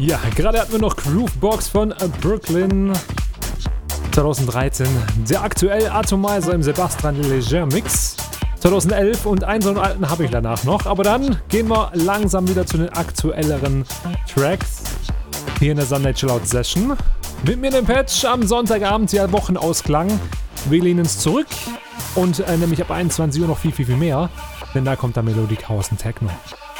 Ja, gerade hatten wir noch Groovebox von Brooklyn 2013. Der aktuell Atomizer im Sebastian Leger Mix 2011 und einen so einen alten habe ich danach noch. Aber dann gehen wir langsam wieder zu den aktuelleren Tracks hier in der Sunday Chill Out Session. Mit mir in dem Patch am Sonntagabend, ja, Wochenausklang. Wir lehnen uns zurück und nämlich ab 21 Uhr noch viel mehr, denn da kommt der Melodic House und Techno.